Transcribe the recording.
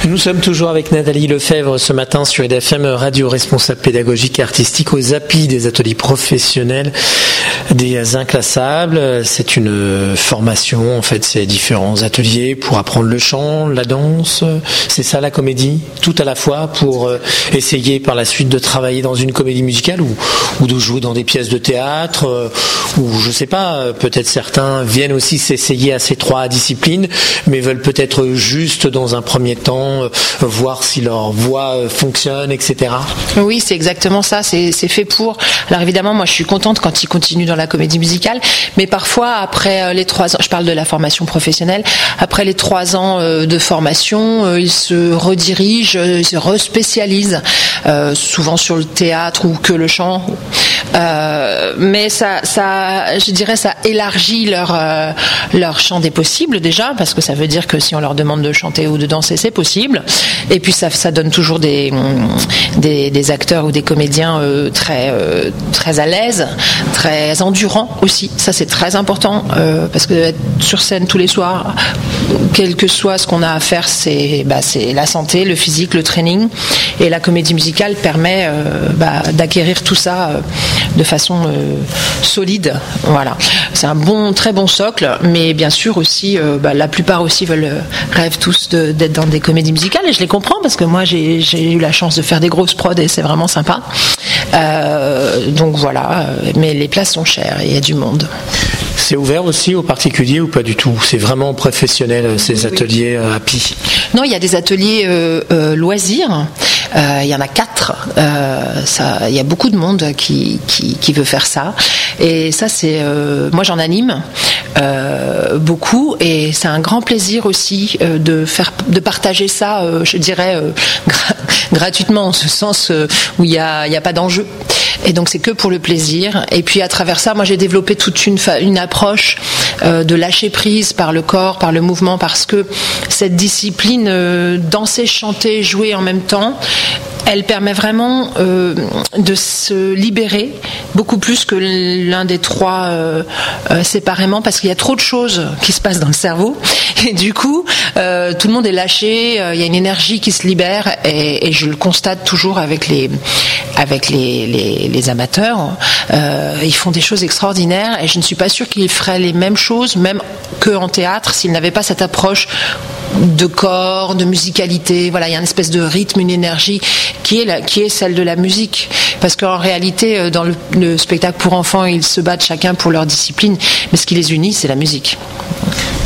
Nous sommes toujours avec Nathalie Lefebvre ce matin sur EDFM Radio, responsable pédagogique et artistique aux API des ateliers professionnels des inclassables. C'est une formation, en fait, c'est différents ateliers pour apprendre le chant, la danse, c'est ça la comédie, tout à la fois pour essayer par la suite de travailler dans une comédie musicale ou de jouer dans des pièces de théâtre ou je sais pas, peut-être certains viennent aussi s'essayer à ces trois disciplines mais veulent peut-être juste dans un premier temps voir si leur voix fonctionne, etc. Oui, c'est exactement ça, c'est fait pour. Alors évidemment, moi je suis contente quand ils continuent dans la comédie musicale, mais parfois après les 3 ans, je parle de la formation professionnelle, après les 3 ans de formation, ils se redirigent, ils se respécialisent, souvent sur le théâtre ou que le chant. Mais ça, je dirais, ça élargit leur champ des possibles déjà, parce que ça veut dire que si on leur demande de chanter ou de danser, c'est possible. Et puis ça donne toujours des acteurs ou des comédiens très à l'aise, très endurants aussi. Ça c'est très important parce que être sur scène tous les soirs, quel que soit ce qu'on a à faire, c'est la santé, le physique, le training. Et la comédie musicale permet d'acquérir tout ça de façon solide. Voilà, c'est un très bon socle. Mais bien sûr aussi, la plupart aussi rêvent tous d'être dans des comédies musicales et je les comprends parce que moi j'ai eu la chance de faire des grosses prods et c'est vraiment sympa. Donc voilà, mais les places sont chères et il y a du monde. C'est ouvert aussi aux particuliers ou pas du tout? C'est vraiment professionnel ces ateliers API? Non, il y a des ateliers loisirs. Il y en a 4. Il y a beaucoup de monde qui veut faire ça. Et ça, c'est moi j'en anime beaucoup et c'est un grand plaisir aussi de partager ça. Je dirais gratuitement en ce sens où il y a pas d'enjeu. Et donc c'est que pour le plaisir. Et puis à travers ça, moi j'ai développé toute une approche de lâcher prise par le corps, par le mouvement, parce que cette discipline danser, chanter, jouer en même temps, elle permet vraiment de se libérer beaucoup plus que l'un des 3 séparément, parce qu'il y a trop de choses qui se passent dans le cerveau et du coup tout le monde est lâché, il y a une énergie qui se libère et je le constate toujours avec les amateurs. Ils font des choses extraordinaires et je ne suis pas sûre qu'ils feraient les mêmes choses même qu'en théâtre s'ils n'avaient pas cette approche de corps, de musicalité. Voilà, il y a une espèce de rythme, une énergie qui est celle de la musique. Parce qu'en réalité, dans le spectacle pour enfants, ils se battent chacun pour leur discipline, mais ce qui les unit, c'est la musique.